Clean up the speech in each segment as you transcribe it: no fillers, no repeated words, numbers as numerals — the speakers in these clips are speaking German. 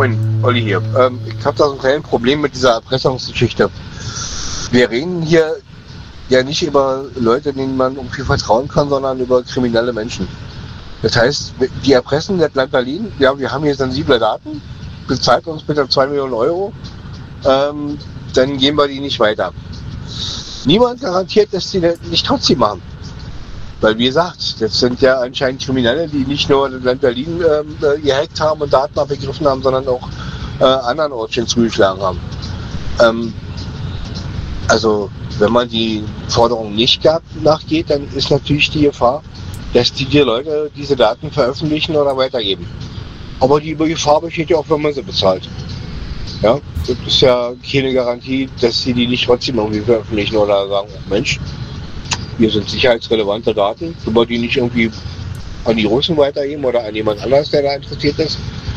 Moin, Olli hier. Ich habe da so ein kleines Problem mit dieser Erpressungsgeschichte. Wir reden hier ja nicht über Leute, denen man irgendwie vertrauen kann, sondern über kriminelle Menschen. Das heißt, die erpressen das Land Berlin, ja, wir haben hier sensible Daten, bezahlt uns bitte 2 Millionen Euro, dann geben wir die nicht weiter. Niemand garantiert, dass die das nicht trotzdem machen. Weil wie gesagt, das sind ja anscheinend Kriminelle, die nicht nur das Land Berlin gehackt haben und Daten abgegriffen haben, sondern auch andernorts schon zugeschlagen haben. Also wenn man die Forderung nicht nachgeht, dann ist natürlich die Gefahr, dass die Leute diese Daten veröffentlichen oder weitergeben. Aber die Gefahr besteht ja auch, wenn man sie bezahlt. Ja, das ist ja keine Garantie, dass sie die nicht trotzdem irgendwie veröffentlichen oder sagen, Mensch, hier sind sicherheitsrelevante Daten, wenn wir die nicht irgendwie an die Russen weitergeben oder an jemand anderes, der da interessiert ist.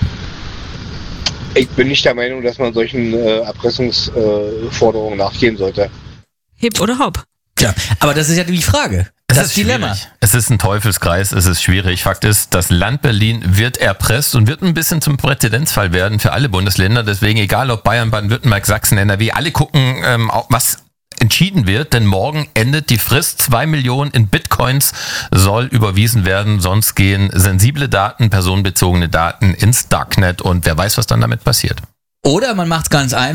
Ich bin nicht der Meinung, dass man solchen Erpressungsforderungen nachgehen sollte. Hip oder Hop? Ja, aber das ist ja die Frage. Das Dilemma. Schwierig. Es ist ein Teufelskreis, es ist schwierig. Fakt ist, das Land Berlin wird erpresst und wird ein bisschen zum Präzedenzfall werden für alle Bundesländer. Deswegen, egal ob Bayern, Baden-Württemberg, Sachsen, NRW, alle gucken, was entschieden wird, denn morgen endet die Frist. 2 Millionen in Bitcoins soll überwiesen werden, sonst gehen sensible Daten, personenbezogene Daten ins Darknet und wer weiß, was dann damit passiert. Oder man macht es ganz einfach.